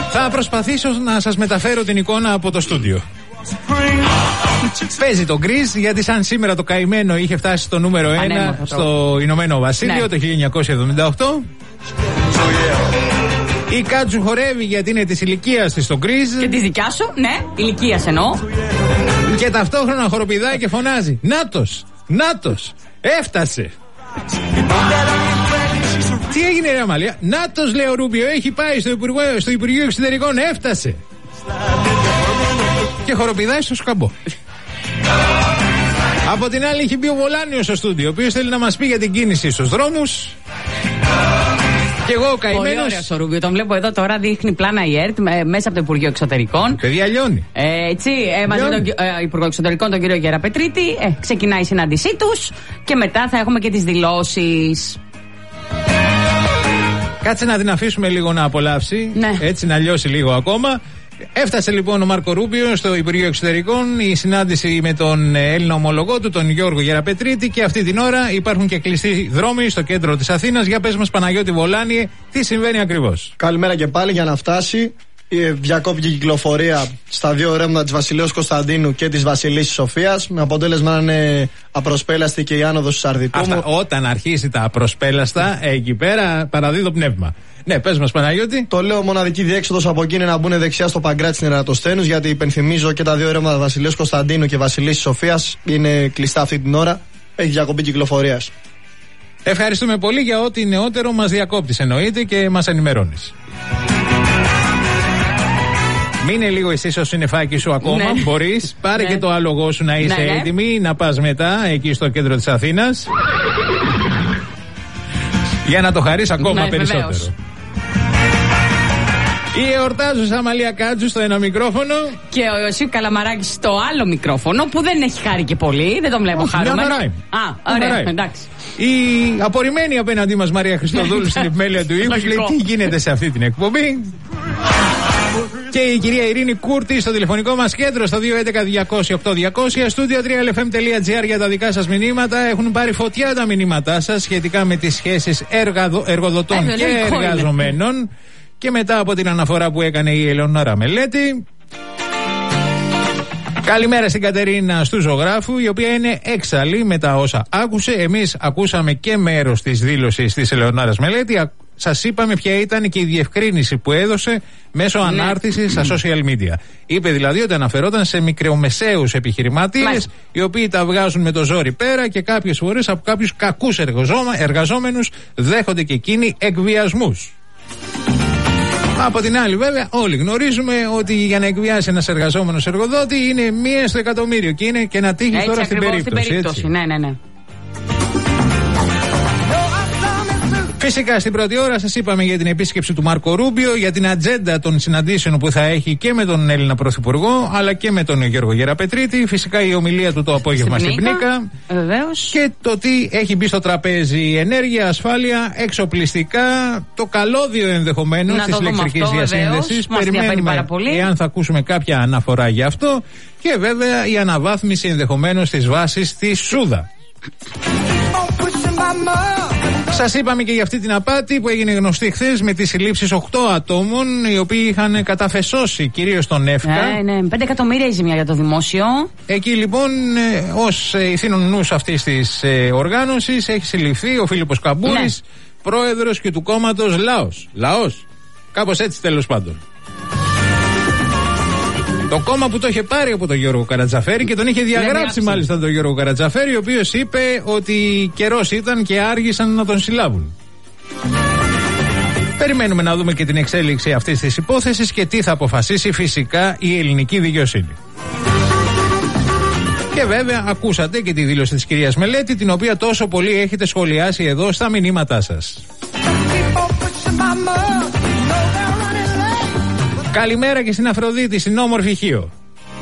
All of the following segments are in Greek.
Θα προσπαθήσω να σας μεταφέρω την εικόνα από το στούντιο. Παίζει τον Grease, γιατί σαν σήμερα το καημένο είχε φτάσει στο νούμερο 1 στο Ηνωμένο Βασίλειο, το 1978. Η Κάτσου χορεύει γιατί είναι της ηλικίας της στο Grease. Και της δικιά σου, ναι, ηλικίας εννοώ. Και ταυτόχρονα χοροπηδάει και φωνάζει: Νάτος, Νάτος, έφτασε. Τι έγινε, ρε Αμαλία? Νάτος, λέει ο Ρούμπιο, έχει πάει στο Υπουργείο Εξωτερικών, έφτασε. Και χοροπηδάει στο σκαμπό. Από την άλλη έχει μπει ο Βολάνιος στο στούντιο, ο οποίος θέλει να μας πει για την κίνηση στους δρόμους. Και εγώ ο καημένος. Πολύ ωραίος ο Ρούμπιο, τον βλέπω εδώ τώρα, δείχνει πλάνα η ΕΡΤ μέσα από το Υπουργείο Εξωτερικών. Παιδιά, λιώνει. Έτσι, μαζί με τον Υπουργό Εξωτερικών, τον κύριο Γεραπετρίτη, ξεκινάει η συνάντησή τους και μετά θα έχουμε και τις δηλώσεις. Κάτσε να την αφήσουμε λίγο να απολαύσει, ναι. Έτσι να λιώσει λίγο ακόμα. Έφτασε λοιπόν ο Μάρκο Ρούμπιο στο Υπουργείο Εξωτερικών, η συνάντηση με τον Έλληνα ομολογό του, τον Γιώργο Γεραπετρίτη, και αυτή την ώρα υπάρχουν και κλειστοί δρόμοι στο κέντρο της Αθήνας. Για πες μας, Παναγιώτη Βολάνιε, τι συμβαίνει ακριβώς? Καλημέρα και πάλι. Για να φτάσει, διακόπηκε η κυκλοφορία στα δύο ρεύματα της Βασιλέως Κωνσταντίνου και της Βασιλίσσης Σοφίας, με αποτέλεσμα να είναι απροσπέλαστη και η άνοδος του Σαρδιτούμου. Όταν αρχίσει τα απροσπέλαστα, εκεί πέρα παραδίδω πνεύμα. Ναι, πες μας, Παναγιώτη. Το λέω, μοναδική διέξοδος από εκεί είναι να μπουν δεξιά στο Παγκράτη στην Ερατοσθένους, γιατί υπενθυμίζω και τα δύο ρεύματα Βασιλέως Κωνσταντίνου και Βασιλίσσης Σοφίας είναι κλειστά αυτή την ώρα. Έχει διακοπή κυκλοφορίας. Ευχαριστούμε πολύ για ό,τι νεότερο μας διακόπτεις, εννοείται, και μας ενημερώνεις. Μείνε λίγο εσύ στο συννεφάκι σου ακόμα, ναι. Μπορείς. Πάρε και το άλογο σου να είσαι έτοιμη να πας μετά εκεί στο κέντρο της Αθήνας. Για να το χαρείς ακόμα περισσότερο. Βεβαίως. Η εορτάζουσα Αμαλία Κάτσου στο ένα μικρόφωνο. Και ο Ιωσήφ Καλαμαράκης στο άλλο μικρόφωνο, που δεν έχει χαρεί και πολύ. Δεν τον βλέπω χαρούμενο. Ωραία, εντάξει. Η απορριμμένη απέναντί μας Μαρία Χριστοδούλου στην επιμέλεια του ήχου λέει τι γίνεται σε αυτή την εκπομπή. Και η κυρία Ειρήνη Κούρτη στο τηλεφωνικό μας κέντρο στο 211-200-8200. Studio 3lfm.gr για τα δικά σας μηνύματα. Έχουν πάρει φωτιά τα μηνύματά σας σχετικά με τις σχέσεις εργοδοτών και εργαζομένων. Και μετά από την αναφορά που έκανε η Ελεονόρα Μελέτη. Καλημέρα στην Κατερίνα στου ζωγράφου, η οποία είναι έξαλλη με τα όσα άκουσε. Εμείς ακούσαμε και μέρος της δήλωσης της Ελεονόρας Μελέτη. Σας είπαμε ποια ήταν και η διευκρίνηση που έδωσε μέσω ανάρτησης στα social media. Είπε δηλαδή ότι αναφερόταν σε μικρομεσαίους επιχειρηματίες, οι οποίοι τα βγάζουν με το ζόρι πέρα και κάποιες φορές από κάποιους κακούς εργαζόμενους δέχονται και εκείνοι εκβιασμούς. Από την άλλη, βέβαια, όλοι γνωρίζουμε ότι για να εκβιάσει ένας εργαζόμενος εργοδότη είναι 1 στο εκατομμύριο και είναι και να τύχει τώρα στην περίπτωση. Έτσι. Ναι. Φυσικά στην πρώτη ώρα σας είπαμε για την επίσκεψη του Μάρκο Ρούμπιο, για την ατζέντα των συναντήσεων που θα έχει και με τον Έλληνα Πρωθυπουργό αλλά και με τον Γιώργο Γεραπετρίτη. Φυσικά η ομιλία του το απόγευμα στην Πνίκα. Και το τι έχει μπει στο τραπέζι: ενέργεια, ασφάλεια, εξοπλιστικά, το καλώδιο ενδεχομένως της ηλεκτρικής διασύνδεσης. Περιμένουμε εάν θα ακούσουμε κάποια αναφορά γι' αυτό. Και βέβαια η αναβάθμιση ενδεχομένως της βάσης στη Σούδα. Σας είπαμε και για αυτή την απάτη που έγινε γνωστή χθες με τις συλλήψεις 8 ατόμων, οι οποίοι είχαν καταφεσώσει κυρίως τον ΕΦΚΑ. Ναι, 5 εκατομμύρια η ζημιά για το δημόσιο. Εκεί λοιπόν ως ηθήνων νους αυτής της οργάνωσης έχει συλληφθεί ο Φίλιππος Καμπούρης, πρόεδρος και του κόμματος Λαός. Κάπως έτσι τέλος πάντων. Το κόμμα που το είχε πάρει από τον Γιώργο Καρατζαφέρη και τον είχε διαγράψει μάλιστα τον Γιώργο Καρατζαφέρη, ο οποίος είπε ότι καιρός ήταν και άργησαν να τον συλλάβουν. Περιμένουμε να δούμε και την εξέλιξη αυτής της υπόθεσης και τι θα αποφασίσει φυσικά η ελληνική δικαιοσύνη. Και βέβαια ακούσατε και τη δήλωση της κυρίας Μελέτη, την οποία τόσο πολύ έχετε σχολιάσει εδώ στα μηνύματά σας. Καλημέρα και στην Αφροδίτη, στην όμορφη Χίο.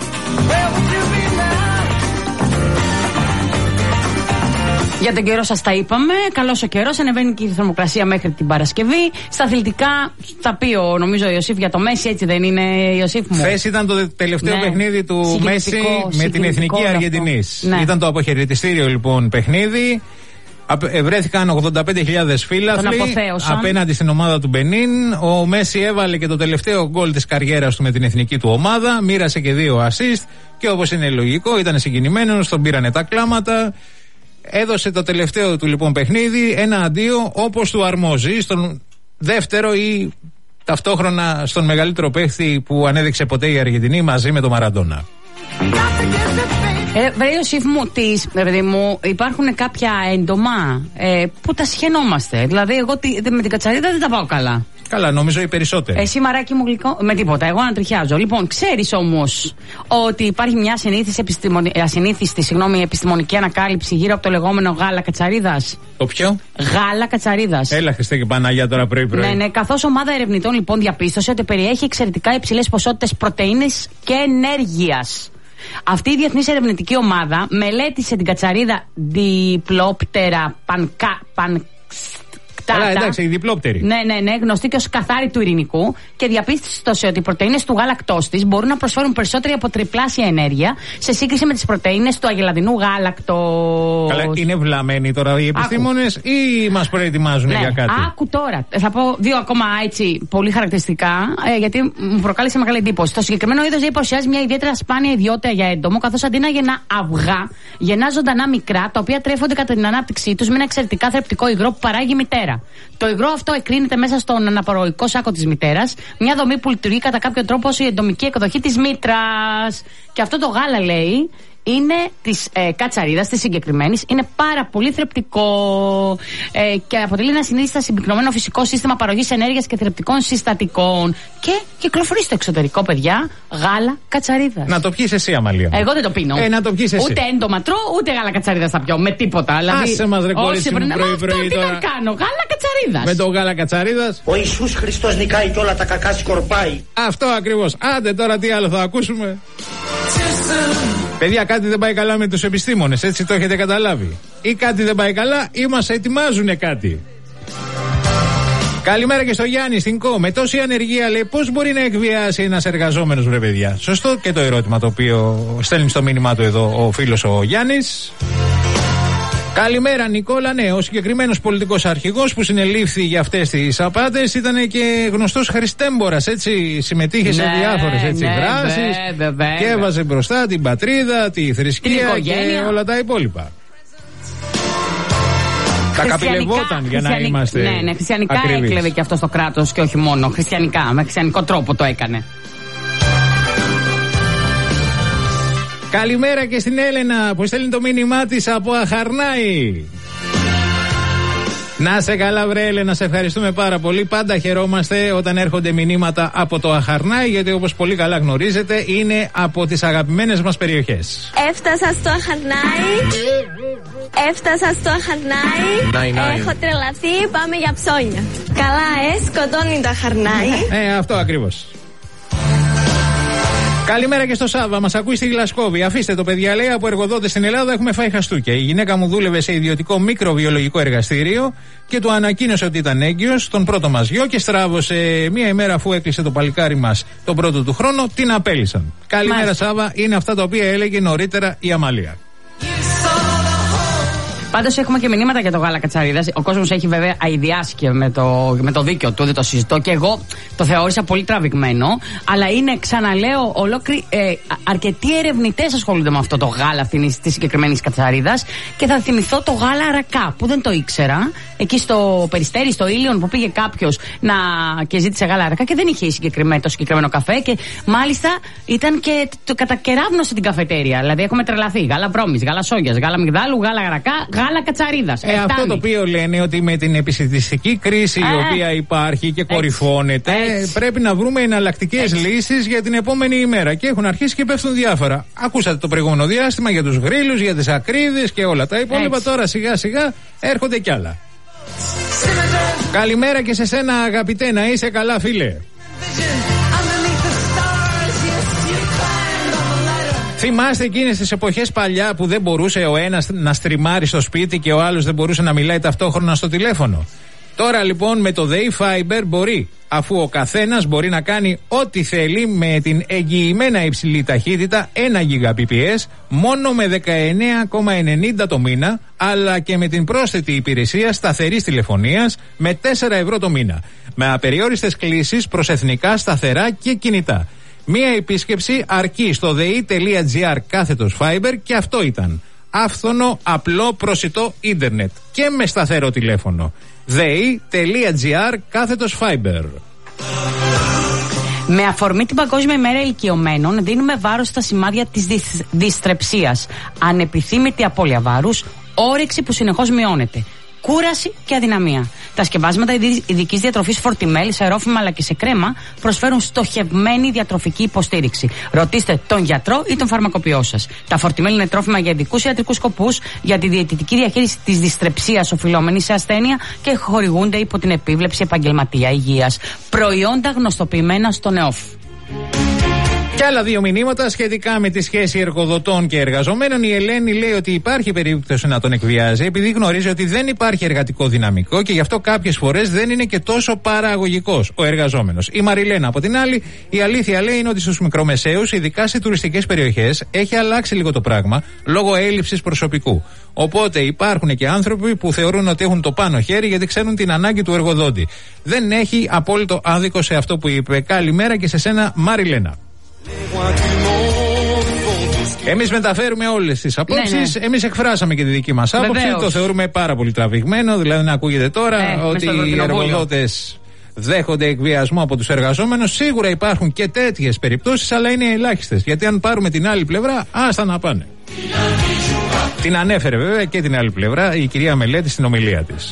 Για τον καιρό σας τα είπαμε. Καλός ο καιρός, ανεβαίνει και η θερμοκρασία μέχρι την Παρασκευή. Στα αθλητικά θα πει νομίζω ο Ιωσήφ για το Μέση, έτσι δεν είναι, Ιωσήφ μου? Χθες ήταν το τελευταίο παιχνίδι του Μέση με την Εθνική Αργεντινής. Ήταν το αποχαιρετιστήριο λοιπόν παιχνίδι. Βρέθηκαν 85.000 φύλαθλοι απέναντι στην ομάδα του Μπενίν. Ο Μέση έβαλε και το τελευταίο γκολ της καριέρας του με την εθνική του ομάδα. Μοίρασε και 2 assist. Και όπως είναι λογικό, ήταν συγκινημένος, τον πήρανε τα κλάματα. Έδωσε το τελευταίο του λοιπόν παιχνίδι, ένα αντίο όπως του αρμόζει, στον δεύτερο ή ταυτόχρονα στον μεγαλύτερο παίχτη που ανέδειξε ποτέ η Αργεντινή μαζί με τον Μαραντόνα. Ιωσήφ μου, υπάρχουν κάποια έντομα που τα σχαινόμαστε. Δηλαδή, εγώ με την κατσαρίδα δεν τα πάω καλά. Καλά, νομίζω οι περισσότεροι. Εσύ, μαράκι μου γλυκό, με τίποτα. Εγώ ανατριχιάζω. Λοιπόν, ξέρεις όμως ότι υπάρχει μια ασυνήθιστη επιστημονική ανακάλυψη γύρω από το λεγόμενο γάλα κατσαρίδας. Το ποιο? Γάλα κατσαρίδας. Έλα, Χριστέ και Παναγιά τώρα πρωί-πρωί. Ναι, καθώς ομάδα ερευνητών λοιπόν διαπίστωσε ότι περιέχει εξαιρετικά υψηλές ποσότητες πρωτεΐνης και ενέργειας. Αυτή η διεθνής ερευνητική ομάδα μελέτησε την κατσαρίδα Διπλόπτερα Καλά, εντάξει, η διπλόπτερη. Ναι, γνωστή και ως καθάρι του ειρηνικού και διαπίστωσε ότι οι πρωτεΐνες του γάλακτός της μπορούν να προσφέρουν περισσότερη από τριπλάσια ενέργεια σε σύγκριση με τις πρωτεΐνες του αγελαδινού γάλακτος. Καλά, είναι βλαμμένοι τώρα οι επιστήμονες ή μας προετοιμάζουν για κάτι? Άκου τώρα. Θα πω 2 ακόμα έτσι πολύ χαρακτηριστικά, γιατί μου προκάλεσε μεγάλη εντύπωση. Το συγκεκριμένο είδος παρουσιάζει μια ιδιαίτερα σπάνια ιδιότητα για έντομο, καθώς αντί να γεννά αυγά, γεννά ζωντανά μικρά, τα οποία τρέφονται κατά την ανάπτυξή τους με ένα εξαιρετικά θρεπτικό υγρό που παράγει η μητέρα. Το υγρό αυτό εκρίνεται μέσα στον αναπαραγωγικό σάκο της μητέρας, μια δομή που λειτουργεί κατά κάποιο τρόπο ως η εντομική εκδοχή της μήτρας. Και αυτό το γάλα, λέει, είναι της κατσαρίδας, της συγκεκριμένης, είναι πάρα πολύ θρεπτικό και αποτελεί ένα συνήθιστα συμπυκνωμένο φυσικό σύστημα παροχής ενέργειας και θρεπτικών συστατικών. Και κυκλοφορεί στο εξωτερικό, παιδιά, γάλα κατσαρίδας. Να το πιεις εσύ, Αμαλία. Εγώ δεν το πίνω. Να το πιεις εσύ. Ούτε έντομα τρώω, ούτε γάλα κατσαρίδας θα πιω. Με τίποτα. Δηλαδή, άσε μας, ρε κορίτσι μου, πρωί-πρωί τι να κάνω, γάλα κατσαρίδας. Με το γάλα κατσαρίδας. Ο Ιησούς Χριστός νικάει και όλα τα κακά σκορπάει. Αυτό ακριβώς. Άντε τώρα τι άλλο θα ακούσουμε. Παιδιά, κάτι δεν πάει καλά με τους επιστήμονες, έτσι το έχετε καταλάβει? Ή κάτι δεν πάει καλά ή μας ετοιμάζουνε κάτι. Καλημέρα και στο Γιάννη στην ΚΟ. Με τόση ανεργία, λέει, πώς μπορεί να εκβιάσει ένας εργαζόμενος, βρε παιδιά? Σωστό και το ερώτημα το οποίο στέλνει στο μήνυμά του εδώ ο φίλος ο Γιάννης. Καλημέρα, Νικόλα. Ναι, ο συγκεκριμένος πολιτικός αρχηγός που συνελήφθη για αυτές τις απάτες ήταν και γνωστός χριστέμπορας, έτσι. Συμμετείχε σε διάφορες δράσεις και έβαζε μπροστά την πατρίδα, τη θρησκεία και όλα τα υπόλοιπα. Τα καπηλευόταν για να είμαστε. Ναι, χριστιανικά ακριβείς. Έκλεβε και αυτό στο κράτος και όχι μόνο. Χριστιανικά, με χριστιανικό τρόπο το έκανε. Καλημέρα και στην Έλενα που στέλνει το μήνυμά της από Αχαρνάη. Να σε καλά, βρε Έλενα, σε ευχαριστούμε πάρα πολύ. Πάντα χαιρόμαστε όταν έρχονται μηνύματα από το Αχαρνάη, γιατί όπως πολύ καλά γνωρίζετε είναι από τις αγαπημένες μας περιοχές. Έφτασα στο Αχαρνάη. Έχω τρελαθεί, πάμε για ψώνια. Καλά, σκοτώνει το Αχαρνάη. Αυτό ακριβώς. Καλημέρα και στο Σάββα, μας ακούει στη Γλασκόβη. Αφήστε το, παιδιά, λέει, από εργοδότες στην Ελλάδα έχουμε φάει χαστούκια. Η γυναίκα μου δούλευε σε ιδιωτικό μικροβιολογικό εργαστήριο και του ανακοίνωσε ότι ήταν έγκυος τον πρώτο μας γιο και στράβωσε μία ημέρα αφού έκλεισε το παλικάρι μας τον πρώτο του χρόνο, την απέλυσαν. Καλημέρα, Σάββα, είναι αυτά τα οποία έλεγε νωρίτερα η Αμαλία. Πάντως έχουμε και μηνύματα για το γάλα κατσαρίδας. Ο κόσμος έχει βέβαια αηδιάσει και με το δίκιο του, δεν το συζητώ. Και εγώ το θεώρησα πολύ τραβηγμένο. Αλλά είναι, ξαναλέω, αρκετοί ερευνητές ασχολούνται με αυτό το γάλα αυτής της συγκεκριμένης κατσαρίδας. Και θα θυμηθώ το γάλα αρακά που δεν το ήξερα. Εκεί στο Περιστέρι, στο Ήλιον, που πήγε κάποιος και ζήτησε γάλα αρακά και δεν είχε το συγκεκριμένο καφέ. Και μάλιστα ήταν και το κατακεράβνωσε την καφετέρια. Δηλαδή έχουμε τρελαθεί. Γάλα βρώμης, γάλα σόγιας, γάλα μυγδάλου, γάλα αρακά. Γάλα κατσαρίδας. Αυτό το οποίο λένε ότι με την επισιτιστική κρίση η οποία υπάρχει και κορυφώνεται, πρέπει να βρούμε εναλλακτικές λύσεις για την επόμενη ημέρα. Και έχουν αρχίσει και πέφτουν διάφορα. Ακούσατε το προηγούμενο διάστημα για τους γρίλους, για τις ακρίδες και όλα τα υπόλοιπα. Τώρα σιγά σιγά έρχονται κι άλλα. Καλημέρα και σε σένα, αγαπητέ, να είσαι καλά, φίλε. Θυμάστε εκείνες τις εποχές παλιά που δεν μπορούσε ο ένας να στριμάρει στο σπίτι και ο άλλος δεν μπορούσε να μιλάει ταυτόχρονα στο τηλέφωνο? Τώρα λοιπόν με το ΔΕΗ Fiber μπορεί, αφού ο καθένας μπορεί να κάνει ό,τι θέλει με την εγγυημένα υψηλή ταχύτητα 1 Gbps μόνο με 19,90 το μήνα, αλλά και με την πρόσθετη υπηρεσία σταθερής τηλεφωνίας με 4 ευρώ το μήνα, με απεριόριστες κλήσεις προς εθνικά, σταθερά και κινητά. Μία επίσκεψη αρκεί στο dei.gr/Fiber και αυτό ήταν. Άφθονο, απλό, προσιτό ίντερνετ και με σταθερό τηλέφωνο. dei.gr/Fiber. Με αφορμή την Παγκόσμια ημέρα ηλικιωμένων, δίνουμε βάρος στα σημάδια της δυστρεψίας. Ανεπιθύμητη απώλεια βάρους, όρεξη που συνεχώς μειώνεται, κούραση και αδυναμία. Τα σκευάσματα ειδικής διατροφής Fortimel σε ρόφημα αλλά και σε κρέμα προσφέρουν στοχευμένη διατροφική υποστήριξη. Ρωτήστε τον γιατρό ή τον φαρμακοποιό σας. Τα Fortimel είναι τρόφιμα για ειδικούς ιατρικούς σκοπούς, για τη διαιτητική διαχείριση της δυστρεψίας οφειλόμενης σε ασθένεια και χορηγούνται υπό την επίβλεψη επαγγελματία υγείας. Προϊόντα γνωστοποιημένα στον ΕΟΦ. Και άλλα 2 μηνύματα σχετικά με τη σχέση εργοδοτών και εργαζομένων. Η Ελένη λέει ότι υπάρχει περίπτωση να τον εκβιάζει, επειδή γνωρίζει ότι δεν υπάρχει εργατικό δυναμικό και γι' αυτό κάποιες φορές δεν είναι και τόσο παραγωγικός ο εργαζόμενος. Η Μαριλένα, από την άλλη, η αλήθεια λέει είναι ότι στους μικρομεσαίους, ειδικά σε τουριστικές περιοχές, έχει αλλάξει λίγο το πράγμα λόγω έλλειψης προσωπικού. Οπότε υπάρχουν και άνθρωποι που θεωρούν ότι έχουν το πάνω χέρι γιατί ξέρουν την ανάγκη του εργοδότη. Δεν έχει απόλυτο άδικο σε αυτό που είπε. Καλημέρα και σε σένα, Μαριλένα. Εμείς μεταφέρουμε όλες τις απόψεις. Ναι. Εμείς εκφράσαμε και τη δική μας άποψη. Βεβαίως. Το θεωρούμε πάρα πολύ τραβηγμένο. Δηλαδή να ακούγεται τώρα ότι οι εργοδότες δέχονται εκβιασμό από τους εργαζόμενους. Σίγουρα υπάρχουν και τέτοιες περιπτώσεις, αλλά είναι ελάχιστες. Γιατί αν πάρουμε την άλλη πλευρά, άστα να πάνε. Την ανέφερε βέβαια και την άλλη πλευρά η κυρία Μελέτη στην ομιλία της.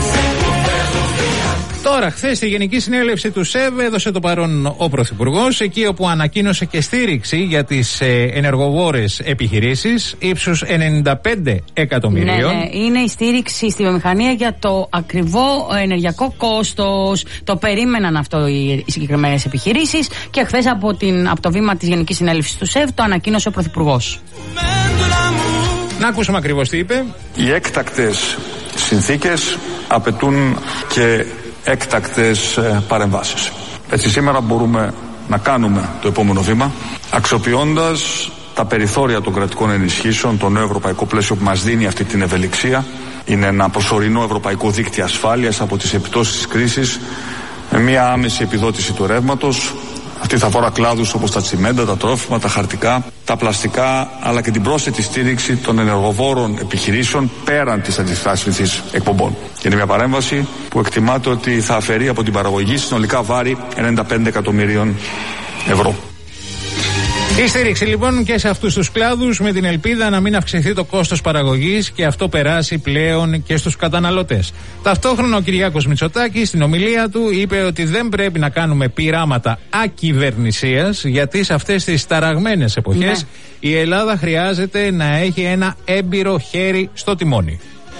Τώρα, χθες στη Γενική Συνέλευση του ΣΕΒ έδωσε το παρόν ο Πρωθυπουργός, εκεί όπου ανακοίνωσε και στήριξη για τις ενεργοβόρες επιχειρήσεις ύψους 95 εκατομμυρίων. Ναι, είναι η στήριξη στη βιομηχανία για το ακριβό ενεργειακό κόστος. Το περίμεναν αυτό οι συγκεκριμένες επιχειρήσεις και χθες από το βήμα της Γενικής Συνέλευσης του ΣΕΒ το ανακοίνωσε ο Πρωθυπουργός. Να ακούσουμε ακριβώς τι είπε. Οι έκτακτες συνθήκες απαιτούν και έκτακτες παρεμβάσεις. Έτσι σήμερα μπορούμε να κάνουμε το επόμενο βήμα αξιοποιώντας τα περιθώρια των κρατικών ενισχύσεων, το νέο ευρωπαϊκό πλαίσιο που μας δίνει αυτή την ευελιξία. Είναι ένα προσωρινό ευρωπαϊκό δίκτυο ασφάλειας από τις επιπτώσεις της κρίσης, με μια άμεση επιδότηση του ρεύματος. Αυτή θα αφορά κλάδους όπως τα τσιμέντα, τα τρόφιμα, τα χαρτικά, τα πλαστικά, αλλά και την πρόσθετη στήριξη των ενεργοβόρων επιχειρήσεων πέραν της αντιστάσιμης εκπομπών. Είναι μια παρέμβαση που εκτιμάται ότι θα αφαιρεί από την παραγωγή συνολικά βάρη 95 εκατομμυρίων ευρώ. Η στήριξη λοιπόν και σε αυτούς τους κλάδους, με την ελπίδα να μην αυξηθεί το κόστος παραγωγής και αυτό περάσει πλέον και στους καταναλωτές. Ταυτόχρονα ο Κυριάκος Μητσοτάκης στην ομιλία του είπε ότι δεν πρέπει να κάνουμε πειράματα ακυβερνησίας, γιατί σε αυτές τις ταραγμένες εποχές η Ελλάδα χρειάζεται να έχει ένα έμπειρο χέρι στο τιμόνι.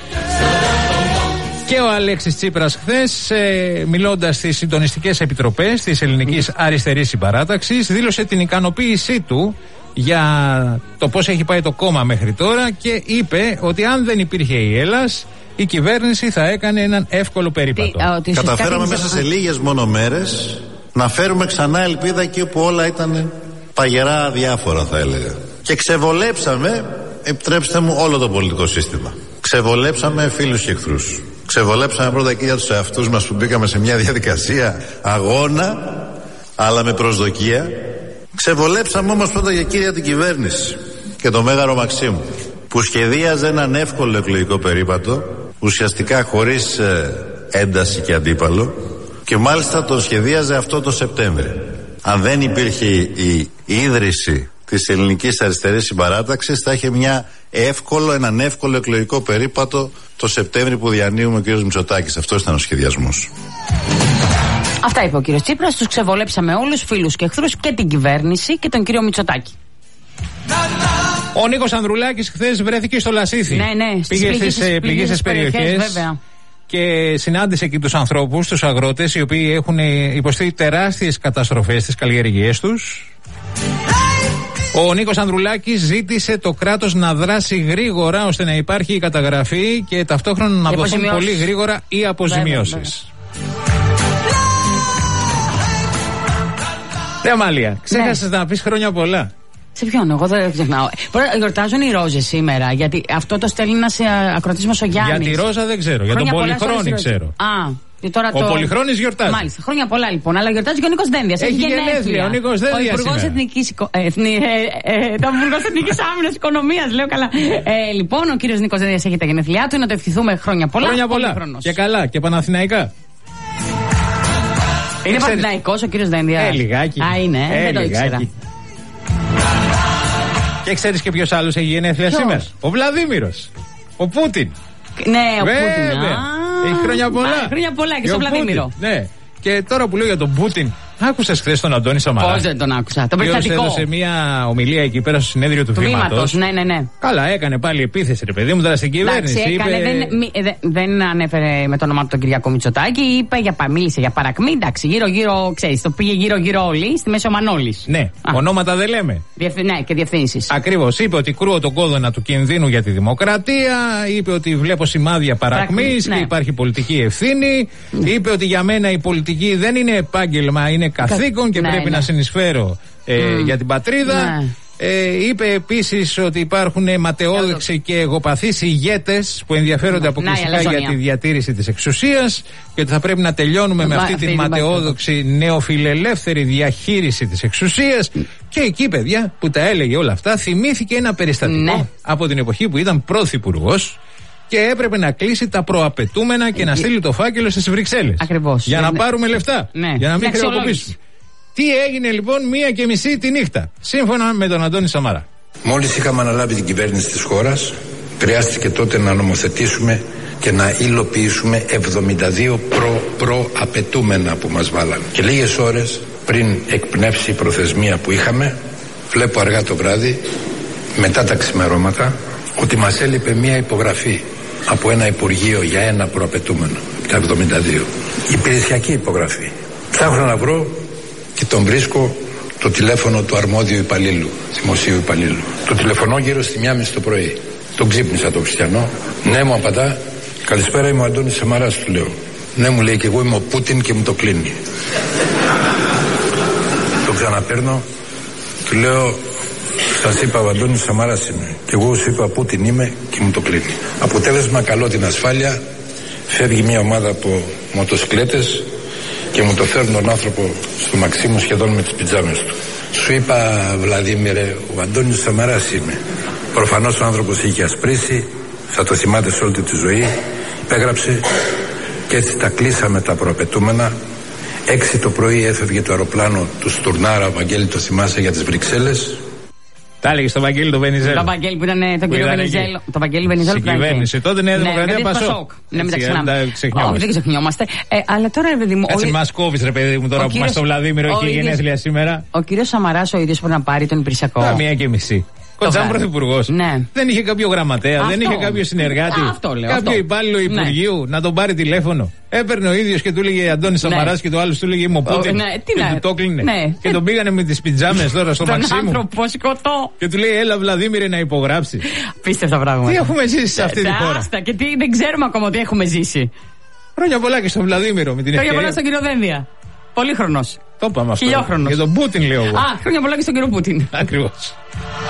Και ο Αλέξης Τσίπρας χθες, μιλώντας στις συντονιστικές επιτροπές της Ελληνικής Αριστερής Συμπαράταξης, δήλωσε την ικανοποίησή του για το πώς έχει πάει το κόμμα μέχρι τώρα και είπε ότι αν δεν υπήρχε η Έλλας, η κυβέρνηση θα έκανε έναν εύκολο περίπατο. Καταφέραμε μέσα σε λίγες μόνο μέρες να φέρουμε ξανά ελπίδα εκεί όπου όλα ήταν παγερά αδιάφορα, θα έλεγα. Και ξεβολέψαμε, επιτρέψτε μου, όλο το πολιτικό σύστημα. Ξεβολέψαμε φίλους και εχθρούς. Ξεβολέψαμε πρώτα και για τους εαυτούς μας που μπήκαμε σε μια διαδικασία αγώνα, αλλά με προσδοκία. Ξεβολέψαμε όμως πρώτα για κύρια την κυβέρνηση και το Μέγαρο Μαξίμου, που σχεδίαζε έναν εύκολο εκλογικό περίπατο, ουσιαστικά χωρίς ένταση και αντίπαλο, και μάλιστα τον σχεδίαζε αυτό το Σεπτέμβριο. Αν δεν υπήρχε η ίδρυση της Ελληνικής Αριστερής Συμπαράταξης, θα είχε έναν εύκολο εκλογικό περίπατο το Σεπτέμβριο που διανύουμε ο κ. Μητσοτάκης. Αυτό ήταν ο σχεδιασμός. Αυτά είπε ο κ. Τσίπρας. Τους ξεβολέψαμε όλους, φίλους και εχθρούς, και την κυβέρνηση και τον κύριο Μητσοτάκη. Ο Νίκος Ανδρουλάκης χθες βρέθηκε στο Λασίθι. Ναι, πήγε στις πληγήσεις περιοχές. Βέβαια. Και συνάντησε εκεί τους ανθρώπους, τους αγρότες, οι οποίοι έχουν υποστεί τεράστιες καταστροφές στις καλλιέργειές τους. Ο Νίκος Ανδρουλάκης ζήτησε το κράτος να δράσει γρήγορα ώστε να υπάρχει η καταγραφή και ταυτόχρονα να δοθούν πολύ γρήγορα οι αποζημιώσεις. Αμάλια, ξέχασες να πεις χρόνια πολλά. Σε ποιον, εγώ δεν ξεχνάω. Γιορτάζουν οι Ρόζες σήμερα, γιατί αυτό το στέλνει ένας ακροτής μας ο Γιάννης. Για τη Ρόζα δεν ξέρω, για τον Πολυχρόνη ξέρω. Ο Πολυχρόνης γιορτάζει. Μάλιστα, χρόνια πολλά λοιπόν. Αλλά γιορτάζει και ο Νίκος Δένδιας. Έχει γενέθλια. Ο Νίκος Δένδιας. Ο Υπουργός Εθνικής Άμυνας Οικονομίας, λέω καλά. Λοιπόν, ο κύριος Νίκος Δένδιας έχει τα γενέθλιά του, να το ευχηθούμε χρόνια πολλά. Χρόνια πολλά. Και καλά, και παναθηναϊκά. Είναι παναθηναϊκός ο κύριος Δένδιας. Λιγάκι. Α, είναι, δεν το ήξερα. Και ξέρεις και ποιος άλλος έχει γενέθλια σήμερα? Ο Βλαδίμηρος. Ο Πούτιν. Ναι, ο Πούτιν. Έχει χρόνια πολλά. Χρόνια πολλά και στο Βλαδίμηρο. Ναι. Και τώρα που λέω για τον Πούτιν, άκουσες χθες τον Αντώνη Σαμαρά? Πώς δεν τον άκουσα? Τον περιστατικό. Έδωσε μια ομιλία εκεί πέρα στο συνέδριο του Βήματος. Ναι. Καλά, έκανε πάλι επίθεση, ρε παιδί μου, τώρα στην κυβέρνηση. Δεν ανέφερε με το όνομα του τον Κυριάκο Μητσοτάκη, μίλησε για παρακμή. Εντάξει, γύρω-γύρω, ξέρεις, το πήγε γύρω-γύρω όλοι, στη Μέση ο Μανώλης. Ναι, ονόματα δεν λέμε. Ναι, και διευθύνσεις. Ακριβώς. Είπε ότι κρούω τον κόδωνα του κινδύνου για τη δημοκρατία. Είπε ότι βλέπω σημάδια παρακμής και υπάρχει πολιτική ευθύνη. Είπε ότι για μένα η πολιτική δεν είναι επάγγελμα, είναι καθήκον και πρέπει να συνεισφέρω για την πατρίδα. Είπε επίσης ότι υπάρχουν ματαιόδοξοι και εγωπαθείς ηγέτες που ενδιαφέρονται αποκλειστικά για τη διατήρηση της εξουσίας και ότι θα πρέπει να τελειώνουμε με αυτή την ματαιόδοξη νεοφιλελεύθερη διαχείριση της εξουσίας. Και εκεί, παιδιά, που τα έλεγε όλα αυτά, θυμήθηκε ένα περιστατικό από την εποχή που ήταν πρωθυπουργός και έπρεπε να κλείσει τα προαπαιτούμενα και να στείλει το φάκελο στις Βρυξέλλες. Ακριβώς. Για να πάρουμε λεφτά. Για να μην χρεοκοπήσουμε. Τι έγινε λοιπόν 1:30 τη νύχτα, σύμφωνα με τον Αντώνη Σαμαρά? Μόλις είχαμε αναλάβει την κυβέρνηση της χώρας, χρειάστηκε τότε να νομοθετήσουμε και να υλοποιήσουμε 72 προαπαιτούμενα που μας βάλαν. Και λίγες ώρες πριν εκπνεύσει η προθεσμία που είχαμε, βλέπω αργά το βράδυ, μετά τα ξημερώματα, ότι μας έλειπε μία υπογραφή από ένα υπουργείο για ένα προαπαιτούμενο, τα 72. Υπηρεσιακή υπογραφή. Ψάχνω να βρω και τον βρίσκω το τηλέφωνο του αρμόδιου υπαλλήλου, δημοσίου υπαλλήλου. Το τηλεφωνώ γύρω στη 1:30 το πρωί. Τον ξύπνησα τον Χριστιανό. Ναι, μου απαντά. Καλησπέρα, είμαι ο Αντώνης Σαμαράς, του λέω. Ναι, μου λέει, και εγώ είμαι ο Πούτιν και μου το κλείνει. Το ξαναπαίρνω. Του λέω, σας είπα ο Αντώνης Σαμαράς είμαι. Και εγώ σου είπα Πούτιν είμαι και μου το κλείνει. Αποτέλεσμα, καλώ την ασφάλεια. Φεύγει μια ομάδα από μοτοσυκλέτες και μου το φέρνει τον άνθρωπο στο μαξί μου σχεδόν με τις πιτζάμες του. Σου είπα, Βλαδίμηρε, ο Αντώνης Σαμαράς είμαι. Προφανώς ο άνθρωπος είχε ασπρίσει, θα το θυμάται σε όλη τη ζωή. Υπέγραψε και έτσι τα κλείσαμε τα προαπαιτούμενα. 6 το πρωί έφευγε το αεροπλάνο του Στουρνάρα, ο Βαγγέλη το θυμάσαι, για τις Βρυξέλλες. Τα έλεγε στο Βαγγέλη το Βενιζέλο. Το Βαγγέλη που ήταν τον κύριο Βενιζέλο. Το Βαγγέλη Βενιζέλο που ήταν. Στην κυβέρνηση. Τότε Νέα Δημοκρατία, Πασόκ. Ναι, μην τα ξεχνάμε. Δεν ξεχνιόμαστε. Αλλά τώρα, ρε παιδί μου. Έτσι μα κόβει, ρε παιδί μου, τώρα που είμαστε στο Βλαδίμηρο και η γενέθλια σήμερα. Ο κύριο Σαμαράς ο ίδιος πρέπει να πάρει τον υπηρεσιακό. 1:30. Κοντζάν πρωθυπουργός. Δεν είχε κάποιο γραμματέα, δεν είχε κάποιο συνεργάτη. Κάποιο υπάλληλο Υπουργείου να τον πάρει τηλέφωνο. Έπαιρνε ο ίδιος και του έλεγε Αντώνης Σαμαράς και το άλλο του έλεγε Είμαι ο Πούτιν. Και του το κλείνε. Και τον πήγανε με τις πιτζάμες τώρα στο Μαξίμου. Και του λέει Έλα Βλαδίμηρε να υπογράψει. Πίστευτα πράγματα. Τι έχουμε ζήσει σε αυτή τη χώρα. Και δεν ξέρουμε ακόμα τι έχουμε ζήσει. Χρόνια πολλά και στον Βλαδίμηρο με την ευκαιρία. Χρόνια πολλά στον κύριο Δένδια. Πολύχρονος. Το είπαμε αυτό. Χιλιόχρονος. Για τον Πούτιν λέω εγώ. Χρόνια πολλά και στον κύριο Πούτιν. Ακριβώς.